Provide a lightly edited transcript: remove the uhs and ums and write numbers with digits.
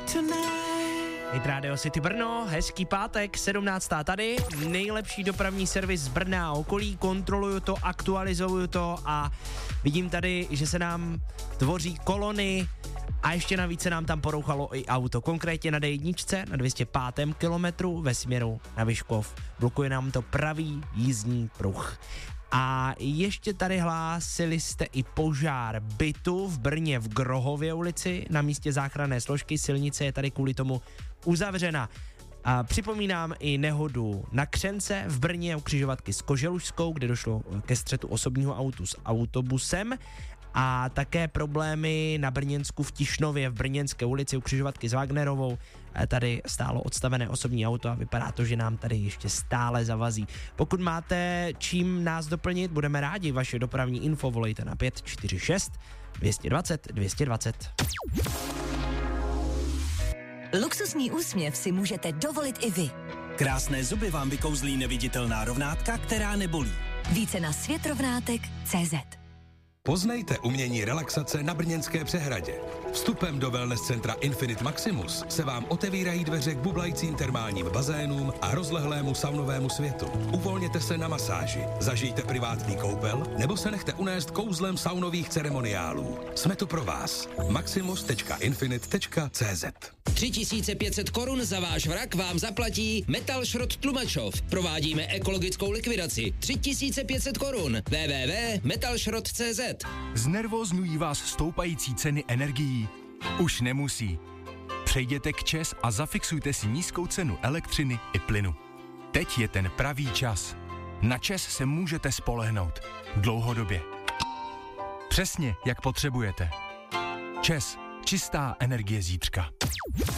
Hit Radio City Brno, hezký pátek, 17. tady, nejlepší dopravní servis Brna a okolí, kontroluju to, aktualizuju to a vidím tady, že se nám tvoří kolony a ještě navíc se nám tam porouchalo i auto, konkrétně na D1 na 205. kilometru ve směru na Vyškov, blokuje nám to pravý jízdní pruh. A ještě tady hlásili jste i požár bytu v Brně v Grohově ulici, na místě záchranné složky, silnice je tady kvůli tomu uzavřena. A připomínám i nehodu na Křence v Brně u křižovatky s Koželužskou, kde došlo ke střetu osobního autu s autobusem a také problémy na Brněnsku v Tišnově v Brněnské ulici u křižovatky s Wagnerovou. Tady stálo odstavené osobní auto a vypadá to, že nám tady ještě stále zavazí. Pokud máte čím nás doplnit, budeme rádi. Vaše dopravní info volejte na 546 220 220. Luxusní úsměv si můžete dovolit i vy. Krásné zuby vám vykouzlí neviditelná rovnátka, která nebolí. Více na světrovnátek.cz. Poznejte umění relaxace na Brněnské přehradě. Vstupem do wellness centra Infinite Maximus se vám otevírají dveře k bublajícím termálním bazénům a rozlehlému saunovému světu. Uvolněte se na masáži, zažijte privátní koupel nebo se nechte unést kouzlem saunových ceremoniálů. Jsme tu pro vás. maximus.infinite.cz. 3500 korun za váš vrak vám zaplatí Metal Šrot Tlumačov. Provádíme ekologickou likvidaci. 3500 korun. www.metalšrot.cz. Znervózňují vás stoupající ceny energií? Už nemusí. Přejděte k ČEZ a zafixujte si nízkou cenu elektřiny i plynu. Teď je ten pravý čas. Na ČEZ se můžete spolehnout. Dlouhodobě. Přesně, jak potřebujete. ČEZ. Čistá energie zítřka.